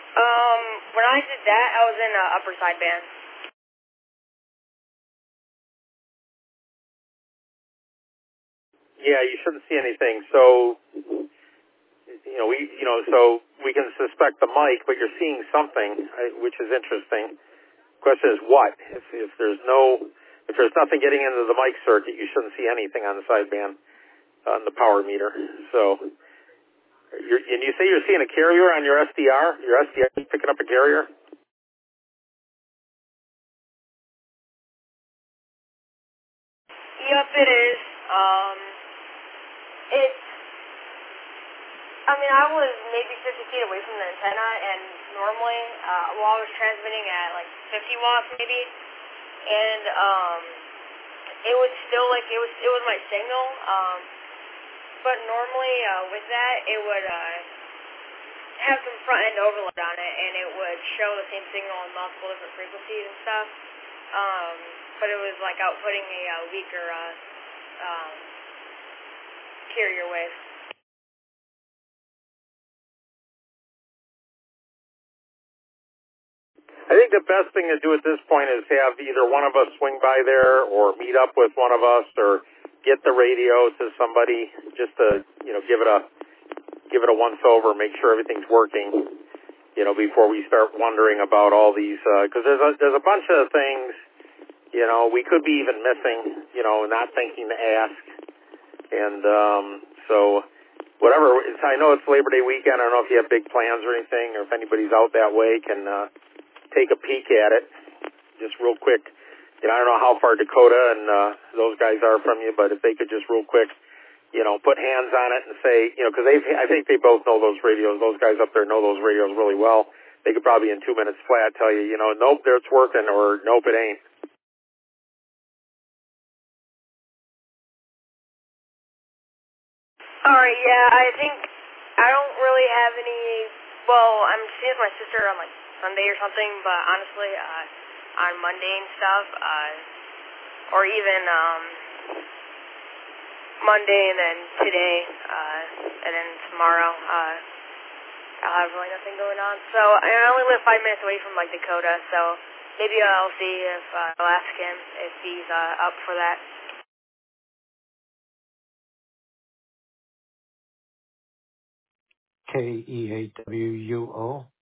When I did that, I was in upper sideband. Yeah, you shouldn't see anything. So, so we can suspect the mic, but you're seeing something, which is interesting. Question is what? If there's nothing getting into the mic circuit, you shouldn't see anything on the sideband on the power meter. So, and you say you're seeing a carrier on your SDR? Your SDR is picking up a carrier? Yep, it is. I was maybe 50 feet away from the antenna, and normally, I was transmitting at like 50 watts maybe, and it was still it was my signal. But normally with that, it would have some front end overload on it, and it would show the same signal on multiple different frequencies and stuff. But it was like outputting a weaker carrier wave. I think the best thing to do at this point is have either one of us swing by there or meet up with one of us or get the radio to somebody just to, give it a once over, make sure everything's working, before we start wondering about all these, cause there's a bunch of things, we could be even missing, not thinking to ask. And, so whatever, I know it's Labor Day weekend. I don't know if you have big plans or anything or if anybody's out that way can, take a peek at it, just real quick. I don't know how far Dakota and those guys are from you, but if they could just real quick, put hands on it and say, because I think they both know those radios. Those guys up there know those radios really well. They could probably in 2 minutes flat tell you, nope, there it's working, or nope, it ain't. All right, yeah, I think I don't really have any. Well, I'm seeing my sister on like Sunday or something, but honestly, on Monday and stuff, or even Monday and then today, and then tomorrow, I'll have really nothing going on. So I only live 5 minutes away from like Dakota, so maybe I'll see if I'll ask him if he's up for that. KEAWUO